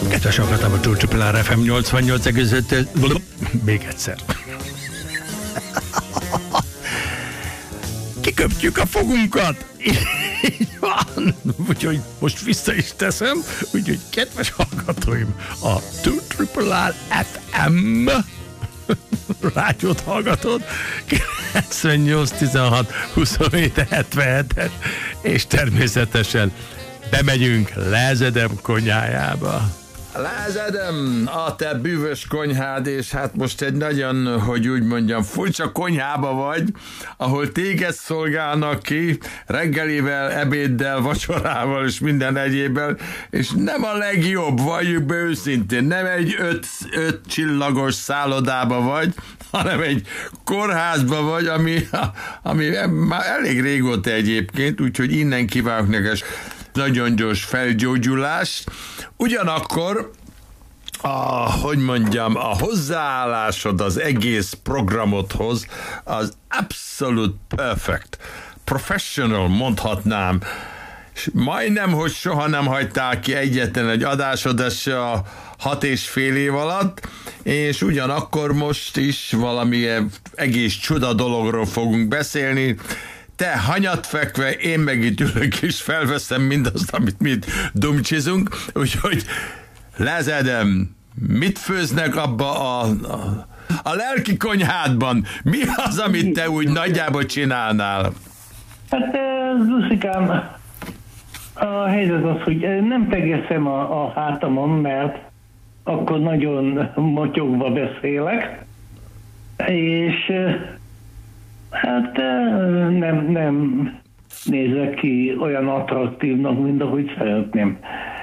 Kedves hallgatom a Triple R FM 88,5. Még egyszer. Kiköpjük a fogunkat. Így van. Úgyhogy most vissza is teszem. Úgyhogy kedves hallgatóim, a Triple R FM rádiót hallgatod, 98 16 27 77-es, és természetesen bemegyünk Lázadem konyhájába. Lázadem, a te bűvös konyhád, és hát most egy nagyon, hogy úgy mondjam, furcsa konyhába vagy, ahol téged szolgálnak ki reggelivel, ebéddel, vacsorával és minden egyébben, és nem a legjobb, valljuk be őszintén, nem egy öt csillagos szállodába vagy, hanem egy kórházba vagy, ami már elég régóta egyébként, úgyhogy innen kívánok neked nagyon gyors felgyógyulást. Ugyanakkor a hozzáállásod az egész programodhoz az abszolút perfect, professional mondhatnám. Majdnem, hogy soha nem hagytál ki egyetlen egy adásodat se a 6,5 év alatt, és ugyanakkor most is valami egész csuda dologról fogunk beszélni. Te hanyatfekve, én meg itt ülök és felveszem mindazt, amit mi dumcsizunk, úgyhogy Lázadem, mit főznek abba a lelki konyhádban? Mi az, amit te úgy nagyjából csinálnál? Hát, Zuzikám, a helyzet az, hogy nem tegeszem a hátamon, mert akkor nagyon motyogva beszélek, és hát nem nézek ki olyan attraktívnak, mint ahogy szeretném.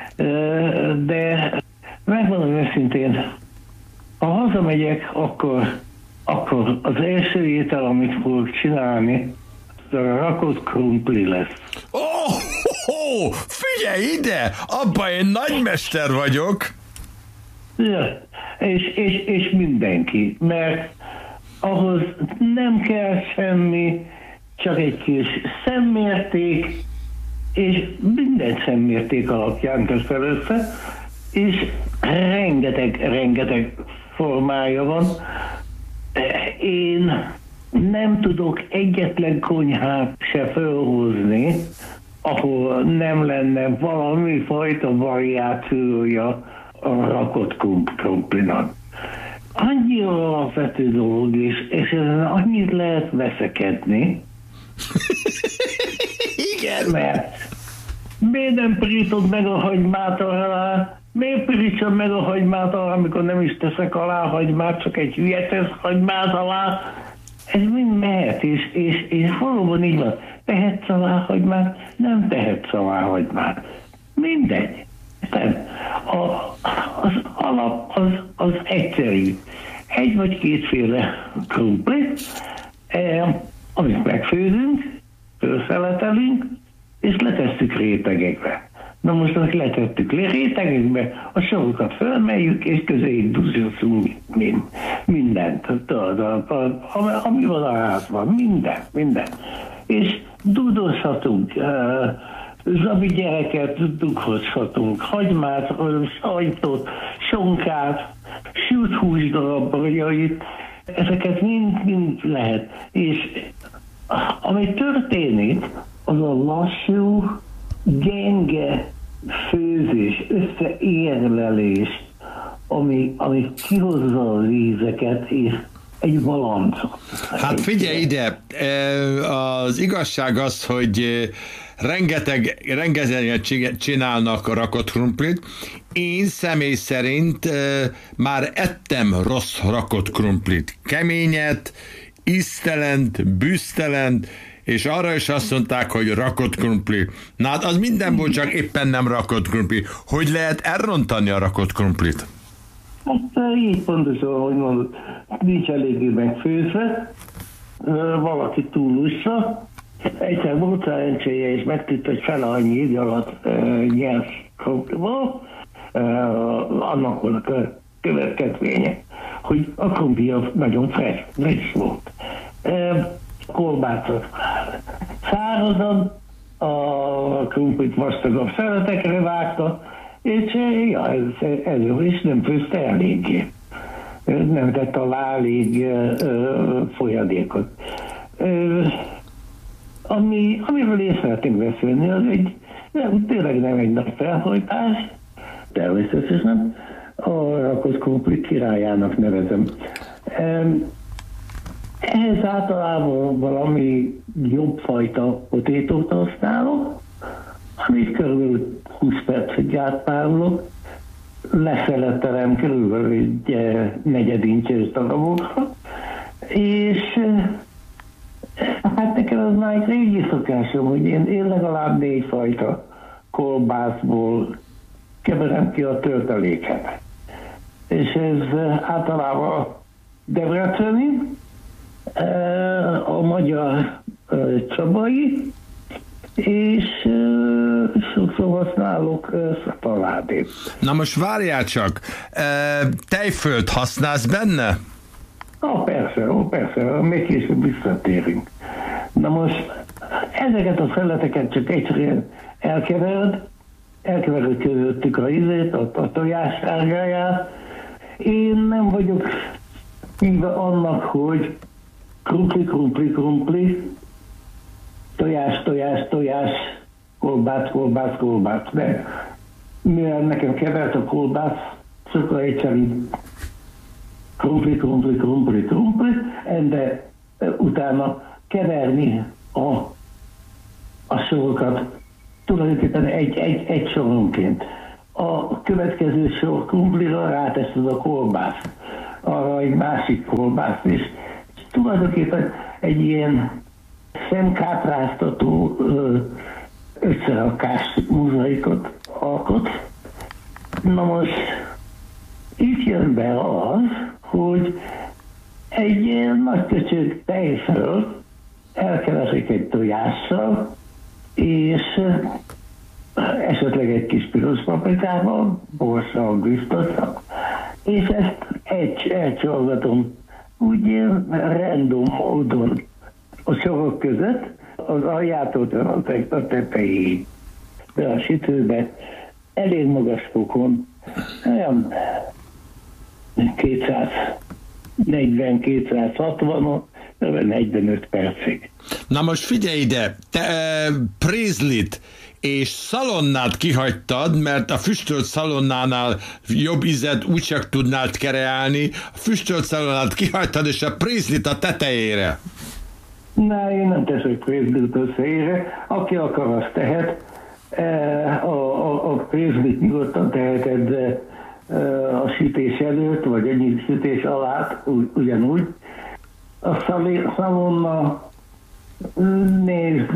De megmondom őszintén, ha hazamegyek, akkor az első étel, amit fogok csinálni, az a rakott krumpli lesz. Figyelj ide! Abba én nagymester vagyok! Ja, és mindenki, mert ahhoz nem kell semmi, csak egy kis szemmérték, és minden szemmérték alapján teszel össze, és rengeteg formája van. Én nem tudok egyetlen konyhát se felhozni, ahol nem lenne valami fajta variációja a rakott krumplinak. Annyira alapvető dolog, és ezen annyit lehet veszekedni. Igen. Mert miért nem pirítod meg a hagymát alá? Miért pirítsam meg a hagymát alá, amikor nem is teszek alá hagymát, csak egy hülye tesz hagymát alá? Ez mind mehet, és valóban így van. Tehetsz alá hagymát, nem tehetsz alá hagymát. Mindegy. Az alap az egyszerű. Egy vagy kétféle krumpli, amit megfőzünk, felszeletelünk, és letesszük rétegekbe. Na most, amit letettük rétegekbe, a sorokat fölmeljük, és közéjük duzsaszunk mindent. Ami van a házban, minden. És dudozhatunk, zabi gyereket dugozhatunk, hagymát, sajtot, sonkát, sült húsdarabbajait, ezeket mind lehet. És ami történik, az a lassú, gyenge főzés, összeérlelés, ami kihozza az ízeket, és egy balancot. Hát figyelj ide, az igazság az, hogy rengetegen csinálnak a rakott krumplit. Én személy szerint már ettem rossz rakott krumplit. Keményet, íztelent, bűztelent, és arra is azt mondták, hogy rakott krumpli. Na hát az minden volt, csak éppen nem rakott krumpli. Hogy lehet elrontani a rakott krumplit? Hát így pontosan, ahogy mondod, nincs eléggé megfőzve, valaki túlussa. Egyszer volt szerencséje, és megtudta, hogy fele annyi idő alatt nyers krumpliból, annak volt a következménye, hogy a krumpli nagyon friss volt. Kolbászot szárazon, a krumplit vastagabb szeletekre vágta, És ja, ez is nem főzte eléggé. Nem tett alá elég folyadékot. Amiről én szeretnénk beszélni, az tényleg nem egy nagy felhajtás, természetesen a rakott krumpli királyának nevezem. Ehhez általában valami jobb fajta potétót használok, amit körülbelül 20 percig átpárolok, leszeletelem körülbelül egy negyedincses darabokra, és hát nekem az már egy régi szokásom, hogy én legalább 4 fajta kolbászból keverem ki a tölteléket. És ez általában debreceni, a magyar csabai, és sokszor használok szapaládét. Na most várjál csak, tejfölt használsz benne? Persze, még később visszatérünk. Na most ezeket a felületeket csak egyszerűen elkevered közöttük a ízét, a tojás sárgáját. Én nem vagyok híve annak, hogy krumpli, tojás, kolbász, de mivel nekem kevert a kolbász, sokkal egyszerűbb krumpli, de utána keverni a sorokat tulajdonképpen egy soronként. A következő sor krumplira ráteszed a kolbászt, arra egy másik kolbászt, és tulajdonképpen egy ilyen szemkápráztató összerakás mozaikot alkot. Na most itt jön be az, hogy egy ilyen nagy köcsög tejföl elkeverik egy tojással, és esetleg egy kis piros paprikával, borssal, biztosan, és ezt elcsorgatom úgy random módon a sorok között, az aljától a tetejéig, be a sütőbe, elég magas fokon, olyan 240-260, 45 percig. Na most figyelj ide, te prézlit és szalonnát kihagytad, mert a füstölt szalonnánál jobb ízet úgyse tudnád kreálni, a füstölt szalonnát kihagytad, és a prézlit a tetejére. Na, én nem teszek prézlit összeére, aki akar, azt tehet. A prézlit nyugodtan teheted a sütés előtt, vagy ennyi sütés alatt, ugyanúgy. A szalonna, nézd,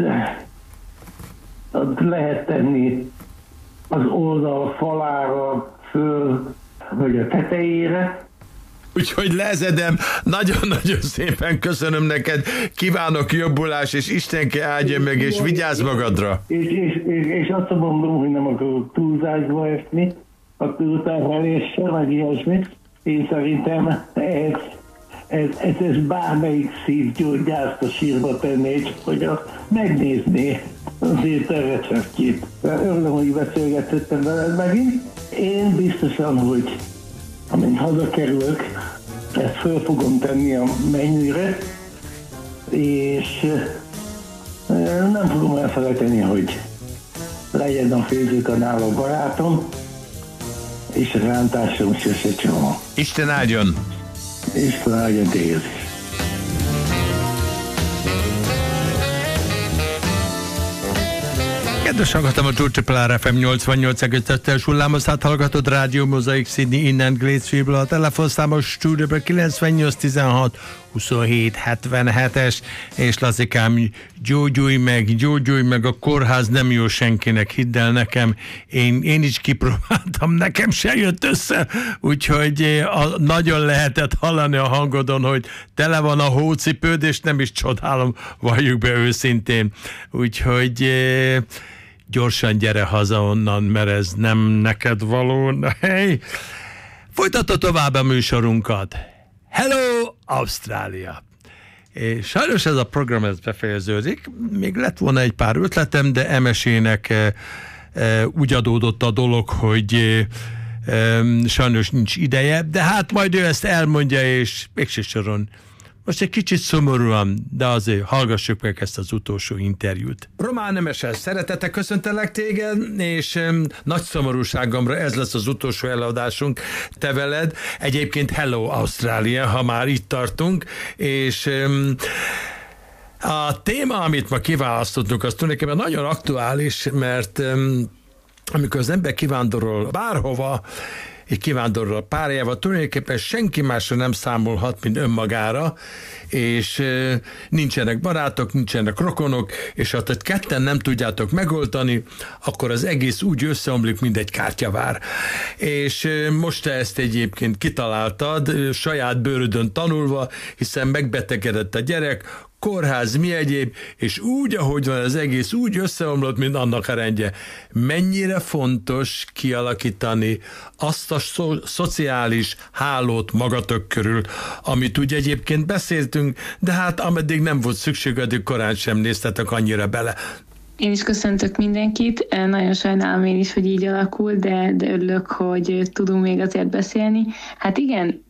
lehet tenni az oldal falára, föl, vagy a tetejére. Úgyhogy lezedem, nagyon-nagyon szépen köszönöm neked, kívánok jobbulást, és Istenke áldja meg, és vigyázz magadra. És azt mondom, hogy nem akarok túlzásba esni, a túlterheléssel, meg ilyesmit. Én szerintem ez bármelyik szívgyógyászt a sírba tenné, csak hogy megnézné azért a receptjét. Örülöm, hogy beszélgethettem veled megint. Én biztosan, hogy amint hazakerülök, ezt föl fogom tenni a menüre, és nem fogom elfelejteni, hogy legyen a főzőkanál a barátom, és a rántásom sose csomó. Isten áldjon! Isten áldjon téged is. Kedves hallgatom, a Csúcsipelár FM 88,5-es hullámos hallgatod, Rádió Mozaik Sydney, innen Glécfieldből, a telefonszámos stúdióban 9816 27 77-es, és Lazikám, gyógyulj meg, a kórház nem jó senkinek, hidd el nekem, én is kipróbáltam, nekem se jött össze, úgyhogy nagyon lehetett hallani a hangodon, hogy tele van a hócipőd, és nem is csodálom, valljuk be őszintén. Úgyhogy gyorsan gyere haza onnan, mert ez nem neked való. Hey. Folytatva tovább a műsorunkat. Hello, Ausztrália! És sajnos ez a program befejeződik. Még lett volna egy pár ötletem, de Emesének úgy adódott a dolog, hogy sajnos nincs ideje, de hát majd ő ezt elmondja, és végső soron most egy kicsit szomorúan, de azért hallgassuk meg ezt az utolsó interjút. Román Nemesen, szeretettel köszöntelek téged, és nagy szomorúságomra ez lesz az utolsó előadásunk te veled. Egyébként hello Ausztrália, ha már itt tartunk, és a téma, amit ma kiválasztottunk, az tulajdonképpen nagyon aktuális, mert amikor az ember kivándorol bárhova, és kivándorol a párjával, tulajdonképpen senki másra nem számolhat, mint önmagára, és nincsenek barátok, nincsenek rokonok, és ha ketten nem tudjátok megoldani, akkor az egész úgy összeomlik, mint egy kártyavár. És most te ezt egyébként kitaláltad, saját bőrödön tanulva, hiszen megbetegedett a gyerek, kórház, mi egyéb, és úgy, ahogy van az egész, úgy összeomlott, mint annak a rendje. Mennyire fontos kialakítani azt a szociális hálót magatok körül, amit úgy egyébként beszéltünk, de hát ameddig nem volt szükség, addig korán sem néztetek annyira bele. Én is köszöntök mindenkit, nagyon sajnálom én is, hogy így alakul, de örülök, hogy tudunk még azért beszélni. Hát igen,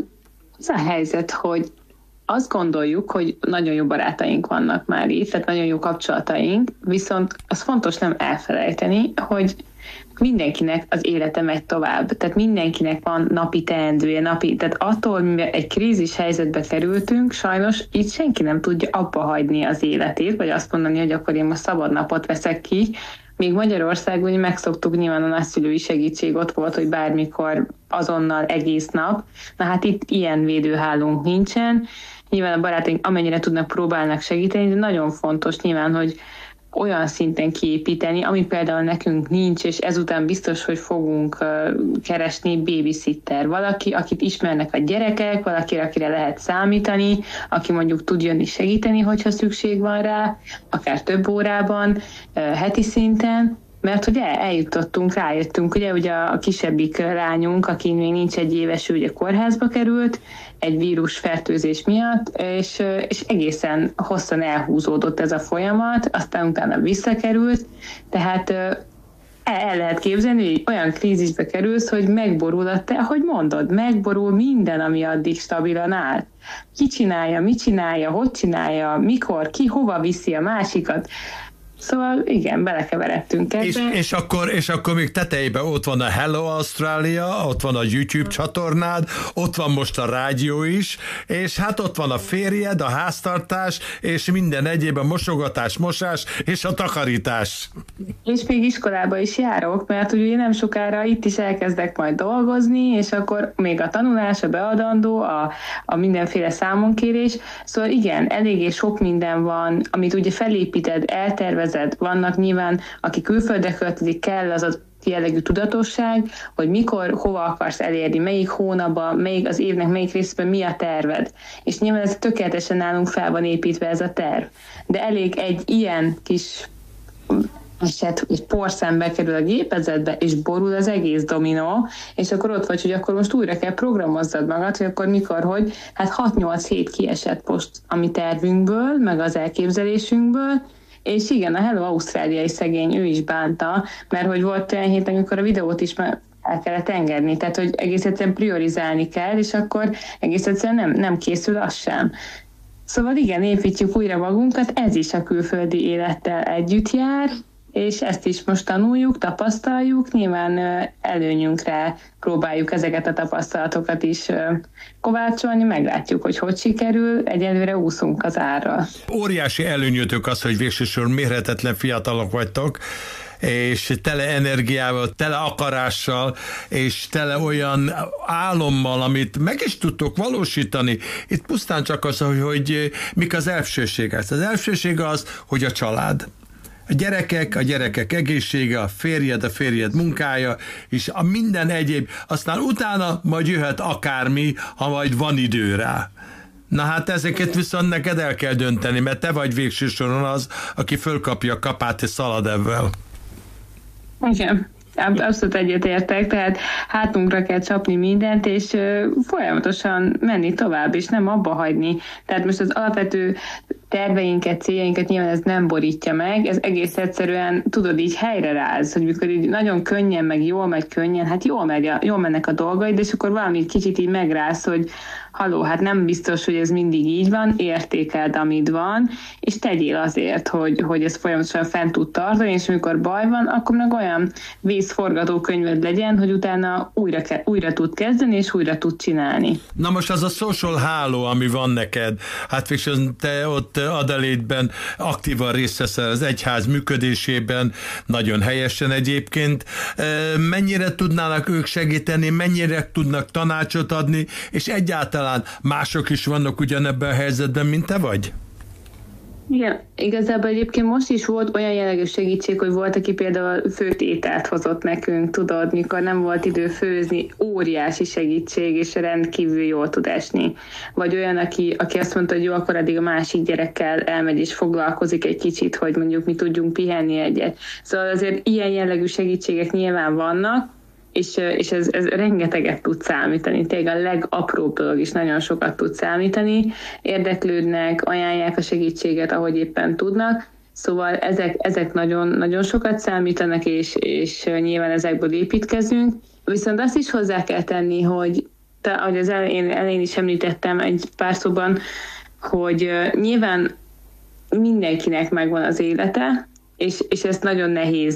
az a helyzet, hogy azt gondoljuk, hogy nagyon jó barátaink vannak már itt, tehát nagyon jó kapcsolataink, viszont az fontos nem elfelejteni, hogy mindenkinek az élete megy tovább, tehát mindenkinek van napi teendője, tehát attól, mivel egy krízis helyzetbe kerültünk, sajnos így senki nem tudja abba hagyni az életét, vagy azt mondani, hogy akkor én most szabad napot veszek ki. Még Magyarországon megszoktuk, nyilván a nagyszülői segítség ott volt, hogy bármikor azonnal egész nap. Na hát itt ilyen védőhálónk nincsen. Nyilván a barátaink amennyire tudnak, próbálnak segíteni, de nagyon fontos nyilván, hogy olyan szinten kiépíteni, ami például nekünk nincs, és ezután biztos, hogy fogunk keresni babysitter. Valaki, akit ismernek a gyerekek, valaki, akire lehet számítani, aki mondjuk tud jönni segíteni, hogyha szükség van rá, akár több órában, heti szinten, mert ugye rájöttünk, ugye a kisebbik lányunk, aki még nincs egy éves, ő ugye kórházba került, egy vírusfertőzés miatt, és egészen hosszan elhúzódott ez a folyamat, aztán utána visszakerült, tehát el lehet képzelni, hogy olyan krízisbe kerülsz, hogy megborul ahogy mondod, megborul minden, ami addig stabilan állt. Ki csinálja, mit csinálja, hogy csinálja, mikor, ki hova viszi a másikat. Szóval igen, belekeveredtünk ebbe. És akkor még tetejében ott van a Hello Australia, ott van a YouTube csatornád, ott van most a rádió is, és hát ott van a férjed, a háztartás, és minden egyéb, a mosogatás, mosás, és a takarítás. És még iskolába is járok, mert ugye nem sokára itt is elkezdek majd dolgozni, és akkor még a tanulás, a beadandó, a mindenféle számonkérés. Szóval igen, eléggé sok minden van, amit ugye felépíted, eltervezed. Vannak nyilván, aki külföldre költözik, kell az a jellegű tudatosság, hogy mikor, hova akarsz elérni, melyik hónapban, melyik az évnek melyik részben mi a terved. És nyilván ez tökéletesen nálunk fel van építve ez a terv. De elég egy ilyen kis eset, hogy porszembe kerül a gépezetbe, és borul az egész dominó, és akkor ott vagy, hogy akkor most újra kell programozzad magad, hogy akkor mikor, hogy hát 6-8 hét kiesett most a mi tervünkből, meg az elképzelésünkből, és igen, a Hello Ausztráliai szegény, ő is bánta, mert hogy volt olyan hét, amikor a videót is már el kellett engedni, tehát hogy egész egyszerűen priorizálni kell, és akkor egész egyszerűen nem készül az sem. Szóval igen, építjük újra magunkat, ez is a külföldi élettel együtt jár, és ezt is most tanuljuk, tapasztaljuk, nyilván előnyünkre próbáljuk ezeket a tapasztalatokat is kovácsolni, meglátjuk, hogy sikerül, egyelőre úszunk az árral. Óriási előnyötök az, hogy végsősorban mérhetetlen fiatalok vagytok, és tele energiával, tele akarással, és tele olyan álommal, amit meg is tudtok valósítani. Itt pusztán csak az, hogy mik az elsőségek. Az elsőség az, hogy a család. A gyerekek egészsége, a férjed munkája, és a minden egyéb, aztán utána majd jöhet akármi, ha majd van idő rá. Na hát ezeket viszont neked el kell dönteni, mert te vagy végső soron az, aki fölkapja a kapát és szalad ebben. Igen. Abszolút egyetértek, tehát hátunkra kell csapni mindent, és folyamatosan menni tovább, és nem abba hagyni. Tehát most az alapvető terveinket, céljainkat nyilván ez nem borítja meg, ez egész egyszerűen, tudod, így helyre ráz, hogy mikor így nagyon könnyen, meg jól megy könnyen, hát jól mennek a dolgaid, és akkor valami kicsit így megrász, hogy haló, hát nem biztos, hogy ez mindig így van, értékeld, amit van, és tegyél azért, hogy ez folyamatosan fent tud tartani, és amikor baj van, akkor meg olyan vészforgatókönyved legyen, hogy utána újra tud kezdeni, és újra tud csinálni. Na most az a social háló, ami van neked, hát viszont te ott Adelaide-ben aktívan részt veszel az egyház működésében, nagyon helyesen egyébként. Mennyire tudnának ők segíteni, mennyire tudnak tanácsot adni, és egyáltalán mások is vannak ugyanebben a helyzetben, mint te vagy? Igen, igazából egyébként most is volt olyan jellegű segítség, hogy volt, aki például főtt ételt hozott nekünk, tudod, mikor nem volt idő főzni, óriási segítség, és rendkívül jól tud esni. Vagy olyan, aki azt mondta, hogy jó, akkor addig a másik gyerekkel elmegy és foglalkozik egy kicsit, hogy mondjuk mi tudjunk pihenni egyet. Szóval azért ilyen jellegű segítségek nyilván vannak, és ez rengeteget tud számítani, tényleg a legapróbb dolog is nagyon sokat tud számítani, érdeklődnek, ajánlják a segítséget, ahogy éppen tudnak, szóval ezek nagyon, nagyon sokat számítanak, és nyilván ezekből építkezünk, viszont azt is hozzá kell tenni, hogy ahogy az elején is említettem egy pár szóban, hogy nyilván mindenkinek megvan az élete, és ezt nagyon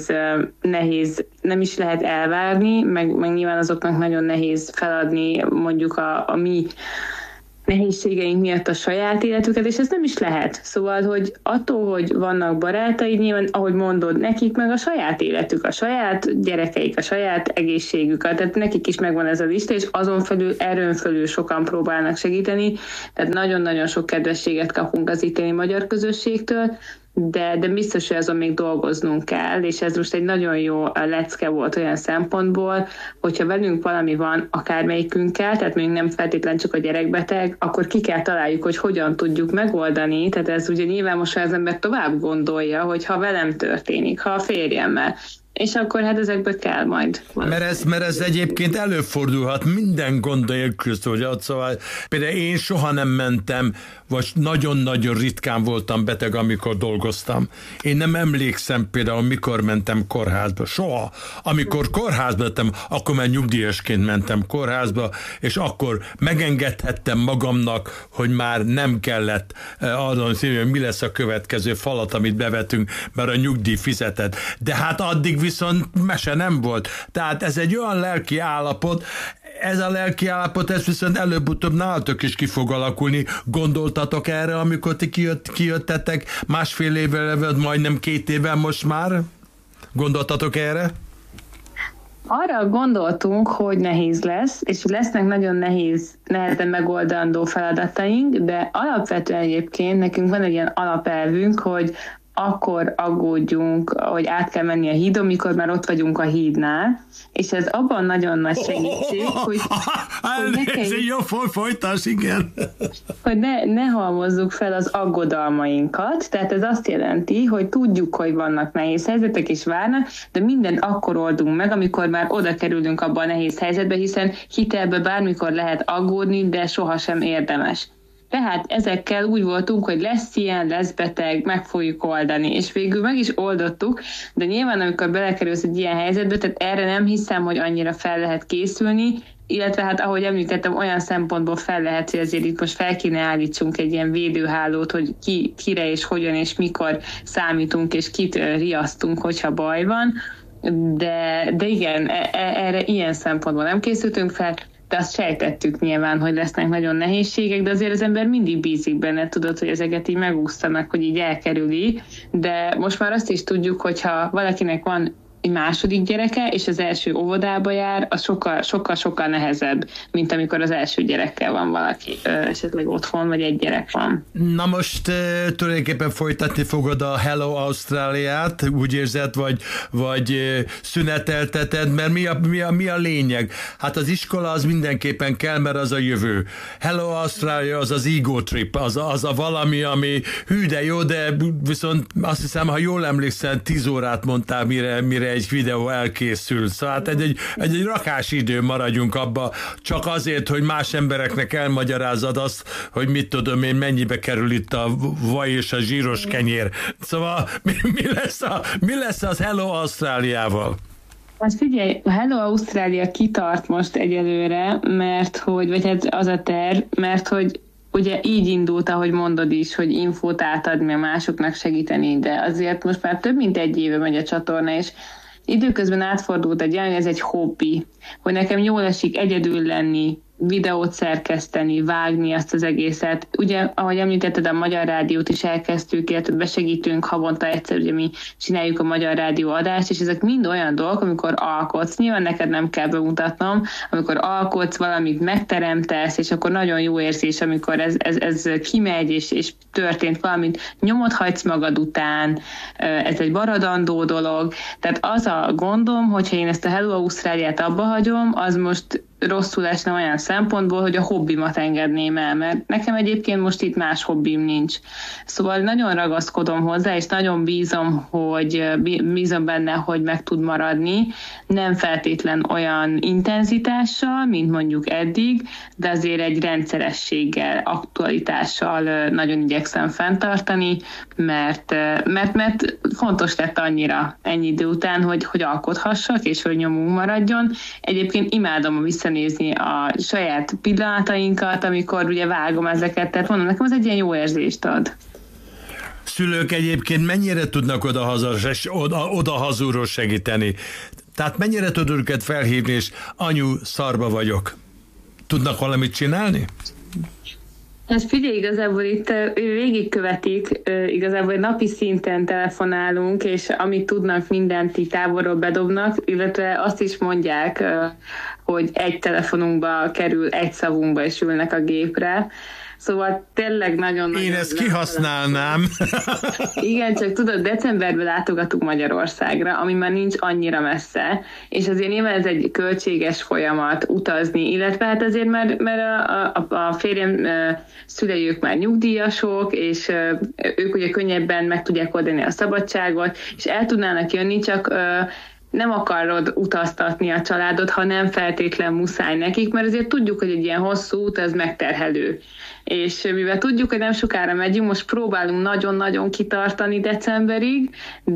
nehéz, nem is lehet elvárni, meg nyilván azoknak nagyon nehéz feladni mondjuk a mi nehézségeink miatt a saját életüket, és ez nem is lehet. Szóval, hogy attól, hogy vannak barátaid, nyilván, ahogy mondod, nekik meg a saját életük, a saját gyerekeik, a saját egészségük, tehát nekik is megvan ez a lista, és erőn felül sokan próbálnak segíteni, tehát nagyon-nagyon sok kedvességet kapunk az itteni magyar közösségtől, de biztos, hogy azon még dolgoznunk kell, és ez most egy nagyon jó lecke volt olyan szempontból, hogyha velünk valami van akármelyikünkkel, tehát még nem feltétlen csak a gyerekbeteg, akkor ki kell találjuk, hogy hogyan tudjuk megoldani, tehát ez ugye nyilván most az ember tovább gondolja, hogy ha velem történik, ha a férjemmel, és akkor hát ezekből kell majd. Mert ez egyébként előfordulhat minden gond nélkül, szóval például én soha nem mentem, vagy nagyon-nagyon ritkán voltam beteg, amikor dolgoztam. Én nem emlékszem például, mikor mentem kórházba. Soha. Amikor kórházba mentem, akkor már nyugdíjasként mentem kórházba, és akkor megengedhettem magamnak, hogy már nem kellett arra szívni, hogy mi lesz a következő falat, amit bevetünk, mert a nyugdíj fizetett. De hát addig viszont mese nem volt. Tehát ez egy olyan lelki állapot, ez a lelki állapot, ez viszont előbb-utóbb nálatok is ki fog alakulni. Gondoltatok erre, amikor ti kijöttetek másfél évvel, vagy majdnem 2 évvel most már? Gondoltatok erre? Arra gondoltunk, hogy nehéz lesz, és lesznek nagyon nehezen megoldandó feladataink, de alapvetően egyébként nekünk van egy ilyen alapelvünk, hogy akkor aggódjunk, hogy át kell menni a hídon, mikor már ott vagyunk a hídnál, és ez abban nagyon nagy segítség, hogy ez egy jó folytás, igen. Hogy ne halmozzuk fel az aggodalmainkat, tehát ez azt jelenti, hogy tudjuk, hogy vannak nehéz helyzetek, és várnak, de mindent akkor oldunk meg, amikor már oda kerülünk abba a nehéz helyzetbe, hiszen hitelbe bármikor lehet aggódni, de sohasem érdemes. Tehát ezekkel úgy voltunk, hogy lesz ilyen, lesz beteg, meg fogjuk oldani, és végül meg is oldottuk, de nyilván amikor belekerülsz egy ilyen helyzetbe, tehát erre nem hiszem, hogy annyira fel lehet készülni, illetve hát ahogy említettem, olyan szempontból fel lehet, hogy azért itt most fel kéne állítsunk egy ilyen védőhálót, hogy kire és hogyan és mikor számítunk, és kit riasztunk, hogyha baj van, de igen, erre ilyen szempontból nem készültünk fel, de azt sejtettük nyilván, hogy lesznek nagyon nehézségek, de azért az ember mindig bízik benne, tudod, hogy ezeket így megúsztanak, hogy így elkerüli, de most már azt is tudjuk, hogyha valakinek van egy második gyereke, és az első óvodába jár, az sokkal nehezebb, mint amikor az első gyerekkel van valaki, esetleg otthon, vagy egy gyerek van. Na most tulajdonképpen folytatni fogod a Hello Ausztráliát, úgy érzed, vagy szünetelteted, mert mi a lényeg? Hát az iskola az mindenképpen kell, mert az a jövő. Hello Ausztrália az az ego trip, az a valami, ami hű de jó, de viszont azt hiszem, ha jól emlékszel, 10 órát mondtál, mire egy videó elkészül. Szóval hát egy rakás idő maradjunk abba, csak azért, hogy más embereknek elmagyarázad azt, hogy mit tudom én, mennyibe kerül itt a vaj és a zsíros kenyér. Szóval mi lesz az Hello Ausztráliával? Most figyelj, a Hello Ausztrália kitart most egyelőre, mert hogy, vagy hát az a terv, mert hogy ugye így indult, ahogy mondod is, hogy infót átadni, másoknak segíteni, de azért most már több mint 1 éve megy a csatorna, és időközben átfordult egy olyan, hogy ez egy hobbi, hogy nekem jól esik egyedül lenni, videót szerkeszteni, vágni azt az egészet. Ugye, ahogy említetted, a Magyar Rádiót is elkezdtük, illetve besegítünk havonta egyszer, ugye mi csináljuk a Magyar Rádió adást, és ezek mind olyan dolgok, amikor alkotsz. Nyilván neked nem kell bemutatnom, amikor alkotsz, valamit megteremtesz, és akkor nagyon jó érzés, amikor ez kimegy, és történt valamit, nyomot hagysz magad után, ez egy maradandó dolog. Tehát az a gondom, hogyha én ezt a Hello Ausztráliát abba hagyom, az most rosszul esne olyan szempontból, hogy a hobbimat engedném el, mert nekem egyébként most itt más hobbim nincs. Szóval nagyon ragaszkodom hozzá, és nagyon bízom benne, hogy meg tud maradni, nem feltétlen olyan intenzitással, mint mondjuk eddig, de azért egy rendszerességgel, aktualitással nagyon igyekszem fenntartani, mert fontos lett annyira ennyi idő után, hogy alkothassak, és hogy nyomunk maradjon. Egyébként imádom visszanézni a saját pillanatainkat, amikor ugye vágom ezeket, tehát mondom, nekem ez egy ilyen jó érzést ad. Szülők egyébként mennyire tudnak oda hazúról segíteni? Tehát mennyire tud őket felhívni, és anyu, szarba vagyok? Tudnak valamit csinálni? Hát figyelj, igazából itt végigkövetik, igazából napi szinten telefonálunk, és amit tudnak, mindent így távolról bedobnak, illetve azt is mondják, hogy egy telefonunkba kerül, egy szavunkba, és ülnek a gépre. Szóval tényleg nagyon... Én ezt kihasználnám. Igen, csak tudod, decemberben látogatunk Magyarországra, ami már nincs annyira messze, és azért nyilván ez egy költséges folyamat utazni, illetve hát azért, mert a férjem szülei, ők már nyugdíjasok, és ők ugye könnyebben meg tudják oldani a szabadságot, és el tudnának jönni, csak nem akarod utaztatni a családot, ha nem feltétlen muszáj nekik, mert azért tudjuk, hogy egy ilyen hosszú út, ez megterhelő. És mivel tudjuk, hogy nem sokára megyünk, most próbálunk nagyon-nagyon kitartani decemberig,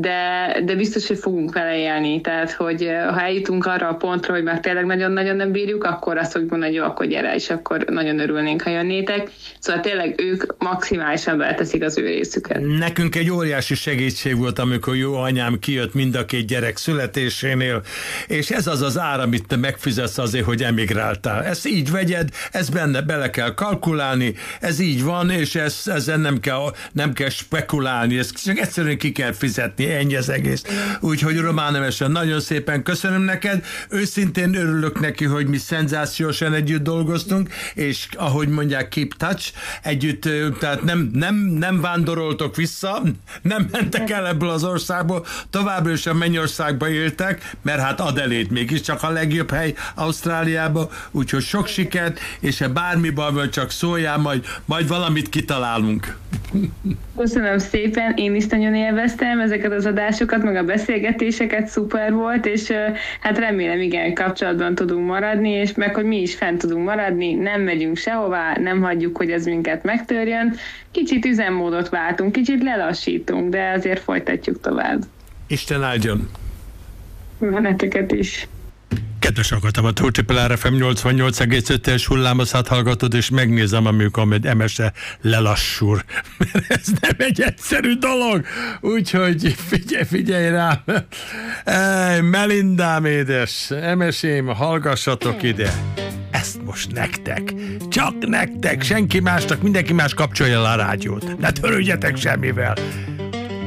de biztos, hogy fogunk vele élni. Tehát, hogy ha eljutunk arra a pontra, hogy már tényleg nagyon-nagyon nem bírjuk, akkor azt fogjuk mondani, hogy jó, akkor gyere, és akkor nagyon örülnénk, ha jönnétek. Szóval tényleg ők maximálisan beleteszik az ő részüket. Nekünk egy óriási segítség volt, amikor jó anyám kijött mind a 2 gyerek születésénél, és ez az az ár, amit te megfizetsz azért, hogy emigráltál. Ezt így vegyed, ezt bele kell kalkulálni, ez így van, és ezzel nem kell spekulálni, ezt csak egyszerűen ki kell fizetni, ennyi az egész. Úgyhogy Román Emese, nagyon szépen köszönöm neked, őszintén örülök neki, hogy mi szenzációsan együtt dolgoztunk, és ahogy mondják, keep touch, együtt, tehát nem vándoroltok vissza, nem mentek el ebből az országból, továbbra is a Mennyországba éltek, mert hát Adelaide mégiscsak a legjobb hely Ausztráliába, úgyhogy sok sikert, és ha bármi baj van, csak szóljál, majd valamit kitalálunk. Köszönöm szépen, én is nagyon élveztem ezeket az adásokat, meg a beszélgetéseket, szuper volt, és hát remélem, igen, kapcsolatban tudunk maradni, és meg, hogy mi is fent tudunk maradni, nem megyünk sehová, nem hagyjuk, hogy ez minket megtörjön. Kicsit üzemmódot váltunk, kicsit lelassítunk, de azért folytatjuk tovább. Isten áldjon! Veneteket is! Kedves hallgatom, a Tóth FM 88,5-es hullámozát hallgatod, és megnézem, amikor Emese lelassul. Mert ez nem egy egyszerű dolog. Úgyhogy figyelj rám. Melindám édes, Emesém, hallgassatok ide. Ezt most nektek. Csak nektek. Senki másnak, mindenki más kapcsolja le a rádiót. Ne törődjetek semmivel.